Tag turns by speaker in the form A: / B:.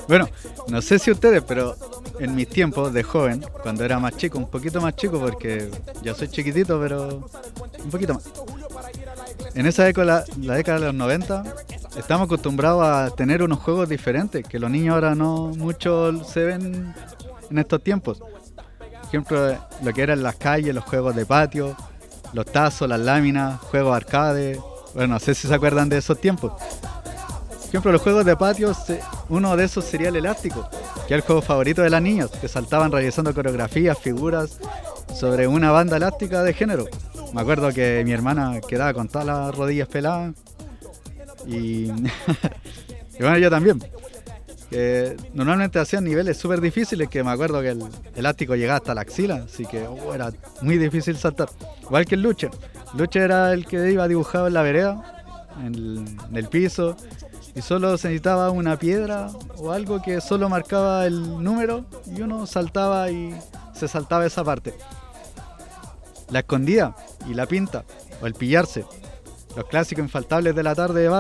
A: Bueno, no sé si ustedes, pero en mis tiempos de joven, cuando era más chico, un poquito más chico, porque ya soy chiquitito, pero un poquito más. En esa década, la década de los 90, estamos acostumbrados a tener unos juegos diferentes, que los niños ahora no mucho se ven en estos tiempos. Por ejemplo, lo que eran las calles, los juegos de patio, los tazos, las láminas, juegos arcade. Bueno, no sé si se acuerdan de esos tiempos. Por ejemplo, los juegos de patio, uno de esos sería el elástico, que es el juego favorito de las niñas, que saltaban realizando coreografías, figuras sobre una banda elástica de género. Me acuerdo que mi hermana quedaba con todas las rodillas peladas y, y bueno, yo también. Que normalmente hacían niveles súper difíciles, que me acuerdo que el elástico llegaba hasta la axila, así que era muy difícil saltar. Igual que el luche. Luche era el que iba dibujado en la vereda, en el piso, y solo se necesitaba una piedra o algo que solo marcaba el número y uno saltaba y se saltaba esa parte. La escondida y la pinta, o el pillarse, los clásicos infaltables de la tarde de